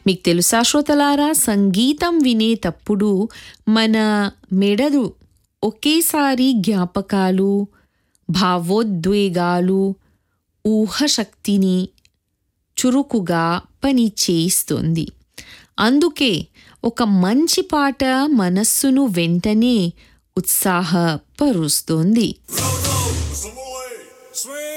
మీకు తెలుసా శ్రోతలారా, సంగీతం వినేటప్పుడు మన మెదడు ఒకేసారి జ్ఞాపకాలు, భావోద్వేగాలు, ఊహశక్తిని చురుకుగా పని చేయిస్తుంది. అందుకే ఒక మంచి పాట మనస్సును వెంటనే ఉత్సాహపరుస్తుంది.